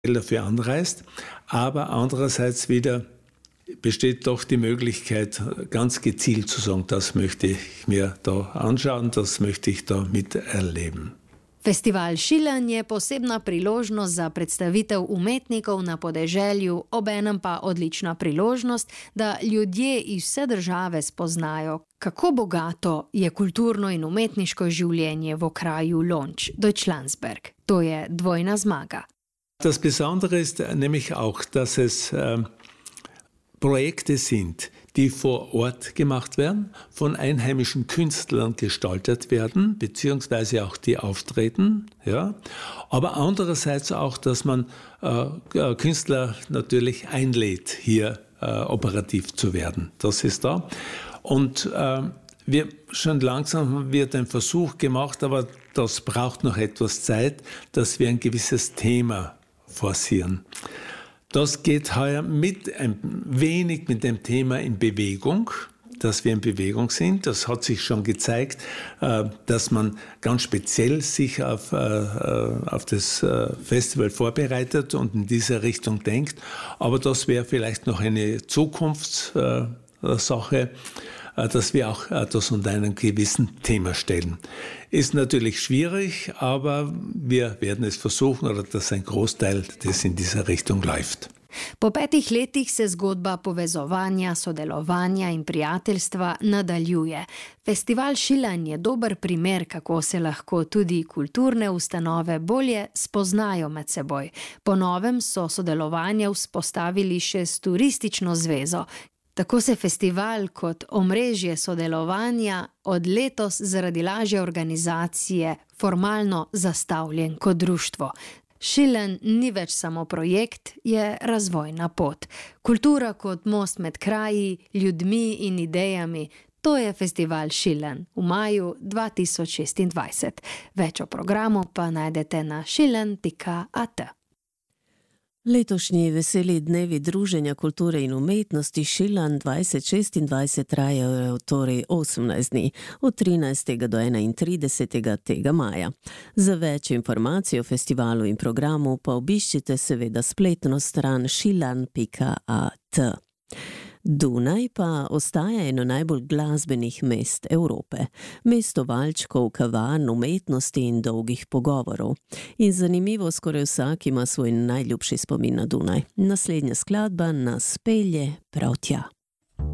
dafür anreist, aber andererseits wieder besteht doch die Möglichkeit, ganz gezielt zu sagen, das möchte ich mir da anschauen, das möchte ich da miterleben. Festival Šilen je posebna priložnost za predstavitev umetnikov na podeželju, obenem pa odlična priložnost, da ljudje iz vse države spoznajo, kako bogato je kulturno in umetniško življenje v okraju Lonč, Deutschlandsberg. To je dvojna zmaga. Das Besondere ist nämlich auch, dass es Projekte sind, die vor Ort gemacht werden, von einheimischen Künstlern gestaltet werden, beziehungsweise auch die auftreten. Ja. Aber andererseits auch, dass man Künstler natürlich einlädt, hier operativ zu werden. Das ist da. Und wir schon langsam haben wir den Versuch gemacht, aber das braucht noch etwas Zeit, dass wir ein gewisses Thema forcieren. Das geht heuer ein wenig mit dem Thema in Bewegung, dass wir in Bewegung sind. Das hat sich schon gezeigt, dass man ganz speziell sich auf das Festival vorbereitet und in diese Richtung denkt. Aber das wäre vielleicht noch eine Zukunftssache, dass wir auch das unter einem gewissen Thema stellen. Ist natürlich schwierig, aber wir werden es versuchen, oder dass ein Großteil das in dieser Richtung läuft. Po 5 letih se zgodba povezovanja, sodelovanja in prijateljstva nadaljuje. Festival Šilen je dober primer, kako se lahko tudi kulturne ustanove bolje spoznajo med seboj. Po novem so sodelovanje vzpostavili še s turistično zvezo. Tako se festival kot omrežje sodelovanja od letos zaradi lažje organizacije formalno zastavljen kot društvo. Šilen ni več samo projekt, je razvojna pot. Kultura kot most med kraji, ljudmi in idejami, to je festival Šilen v maju 2026. Več o programu pa najdete na šilen.at. Letošnji veseli dnevi druženja kulture in umetnosti Šilen 2026 trajajo torej 18 dni, od 13. do 31. tega maja. Za več informacij o festivalu in programu pa obiščite seveda spletno stran šilen.at. Dunaj pa ostaja eno najbolj glasbenih mest Evrope. Mesto valčkov, kavarn, umetnosti in dolgih pogovorov. In zanimivo, skoraj vsak ima svoj najljubši spomin na Dunaj. Naslednja skladba nas pelje prav tja.